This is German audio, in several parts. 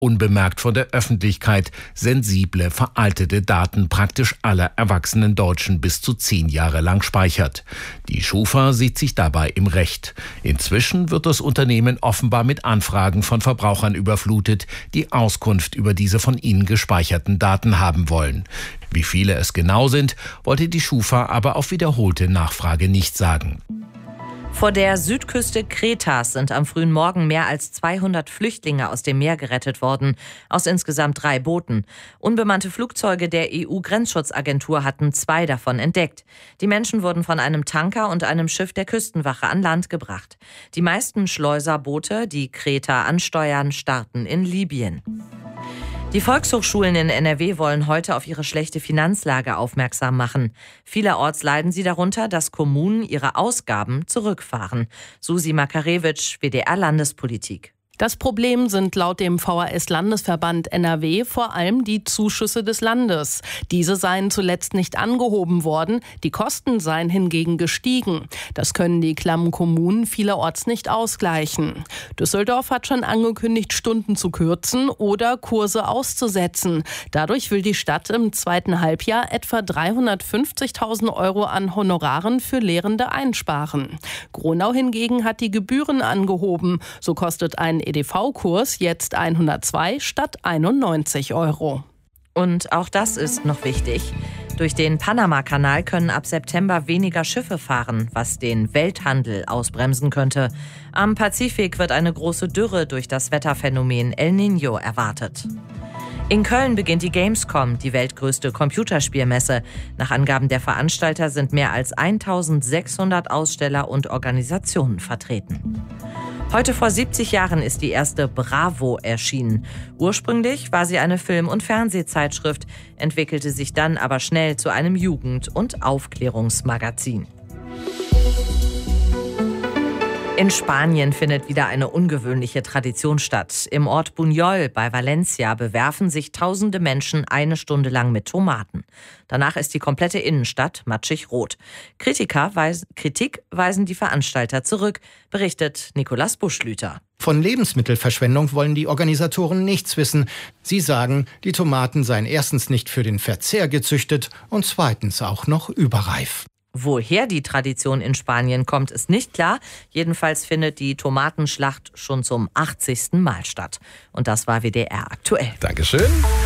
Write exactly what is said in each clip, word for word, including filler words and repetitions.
unbemerkt von der Öffentlichkeit, sensible, veraltete Daten praktisch aller erwachsenen Deutschen bis zu zehn Jahre lang speichert. Die Schufa sieht sich dabei im Recht. Inzwischen wird das Unternehmen offenbar mit Anfragen von Verbrauchern überflutet, die Auskunft über diese von ihnen gespeicherten Daten haben wollen. Wie viele es genau sind, wollte die Schufa aber auf wiederholte Nachfrage nicht sagen. Vor der Südküste Kretas sind am frühen Morgen mehr als zweihundert Flüchtlinge aus dem Meer gerettet worden, aus insgesamt drei Booten. Unbemannte Flugzeuge der E U-Grenzschutzagentur hatten zwei davon entdeckt. Die Menschen wurden von einem Tanker und einem Schiff der Küstenwache an Land gebracht. Die meisten Schleuserboote, die Kreta ansteuern, starten in Libyen. Die Volkshochschulen in N R W wollen heute auf ihre schlechte Finanzlage aufmerksam machen. Vielerorts leiden sie darunter, dass Kommunen ihre Ausgaben zurückfahren. Susi Makarewitsch, W D R-Landespolitik. Das Problem sind laut dem V H S-Landesverband N R W vor allem die Zuschüsse des Landes. Diese seien zuletzt nicht angehoben worden, die Kosten seien hingegen gestiegen. Das können die klammen Kommunen vielerorts nicht ausgleichen. Düsseldorf hat schon angekündigt, Stunden zu kürzen oder Kurse auszusetzen. Dadurch will die Stadt im zweiten Halbjahr etwa dreihundertfünfzigtausend Euro an Honoraren für Lehrende einsparen. Gronau hingegen hat die Gebühren angehoben. So kostet ein E D V-Kurs jetzt hundertzwei statt einundneunzig Euro. Und auch das ist noch wichtig. Durch den Panama-Kanal können ab September weniger Schiffe fahren, was den Welthandel ausbremsen könnte. Am Pazifik wird eine große Dürre durch das Wetterphänomen El Niño erwartet. In Köln beginnt die Gamescom, die weltgrößte Computerspielmesse. Nach Angaben der Veranstalter sind mehr als eintausendsechshundert Aussteller und Organisationen vertreten. Heute vor siebzig Jahren ist die erste Bravo erschienen. Ursprünglich war sie eine Film- und Fernsehzeitschrift, entwickelte sich dann aber schnell zu einem Jugend- und Aufklärungsmagazin. In Spanien findet wieder eine ungewöhnliche Tradition statt. Im Ort Buñol bei Valencia bewerfen sich tausende Menschen eine Stunde lang mit Tomaten. Danach ist die komplette Innenstadt matschig rot. Kritiker weis- Kritik weisen die Veranstalter zurück, berichtet Nicolas Buschlüter. Von Lebensmittelverschwendung wollen die Organisatoren nichts wissen. Sie sagen, die Tomaten seien erstens nicht für den Verzehr gezüchtet und zweitens auch noch überreif. Woher die Tradition in Spanien kommt, ist nicht klar. Jedenfalls findet die Tomatenschlacht schon zum achtzigsten Mal statt. Und das war W D R aktuell. Dankeschön.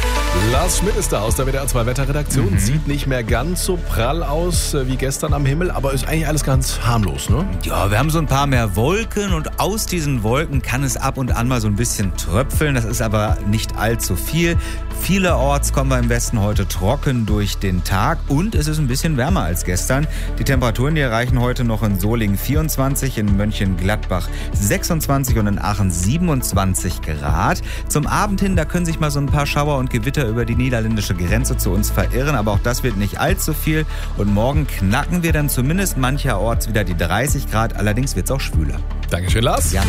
Lars Schmidt ist da aus der W D R zwei Wetterredaktion. Mhm. Sieht nicht mehr ganz so prall aus wie gestern am Himmel, aber ist eigentlich alles ganz harmlos, ne? Ja, wir haben so ein paar mehr Wolken und aus diesen Wolken kann es ab und an mal so ein bisschen tröpfeln. Das ist aber nicht allzu viel. Vielerorts kommen wir im Westen heute trocken durch den Tag und es ist ein bisschen wärmer als gestern. Die Temperaturen, die erreichen heute noch in Solingen vierundzwanzig, in Mönchengladbach sechsundzwanzig und in Aachen siebenundzwanzig Grad. Zum Abend hin, da können sich mal so ein paar Schauer und Gewitter über die niederländische Grenze zu uns verirren, aber auch das wird nicht allzu viel. Und morgen knacken wir dann zumindest mancherorts wieder die dreißig Grad, allerdings wird es auch schwüler. Dankeschön, Lars. Gerne.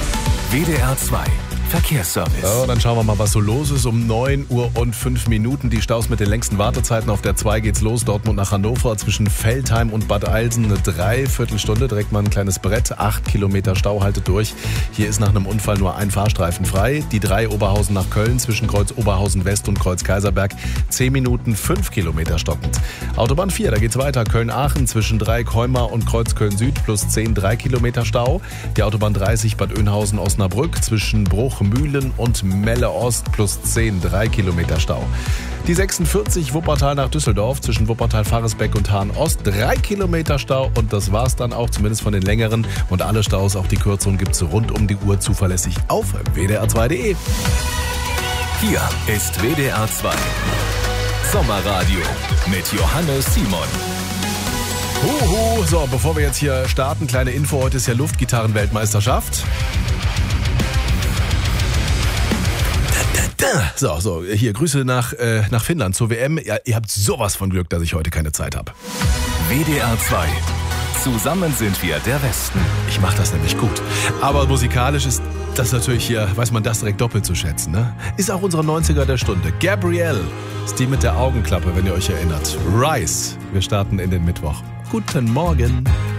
W D R zwei Verkehrsservice. So, dann schauen wir mal, was so los ist. Um neun Uhr und fünf Minuten. Die Staus mit den längsten Wartezeiten. Auf der zwei geht's los. Dortmund nach Hannover zwischen Veltheim und Bad Eilsen. Eine Dreiviertelstunde. Direkt mal ein kleines Brett. Acht Kilometer Stau haltet durch. Hier ist nach einem Unfall nur ein Fahrstreifen frei. Die drei Oberhausen nach Köln zwischen Kreuz Oberhausen West und Kreuz Kaiserberg. Zehn Minuten, fünf Kilometer stockend. Autobahn vier, da geht's weiter. Köln-Aachen zwischen Dreieck-Heumar und Kreuz Köln-Süd plus zehn, drei Kilometer Stau. Die Autobahn dreißig Bad Oeynhausen-Osnabrück zwischen Bruchmühlen und Melle Ost plus zehn, drei Kilometer Stau. Die sechsundvierzig Wuppertal nach Düsseldorf zwischen Wuppertal-Faresbeck und Hahn-Ost, drei Kilometer Stau und das war's dann auch, zumindest von den längeren. Und alle Staus, auch die kürzeren, gibt's rund um die Uhr zuverlässig auf w d r zwei punkt d e. Hier ist W D R zwei Sommerradio mit Johannes Simon. Huhu. So, bevor wir jetzt hier starten, kleine Info, heute ist ja Luftgitarren-Weltmeisterschaft. So, so, hier Grüße nach, äh, nach Finnland zur W M. Ja, ihr habt sowas von Glück, dass ich heute keine Zeit habe. W D R zwei. Zusammen sind wir der Westen. Ich mache das nämlich gut. Aber musikalisch ist das natürlich hier, weiß man das direkt doppelt zu schätzen, ne? Ist auch unsere neunziger der Stunde. Gabrielle ist die mit der Augenklappe, wenn ihr euch erinnert. Rise. Wir starten in den Mittwoch. Guten Morgen.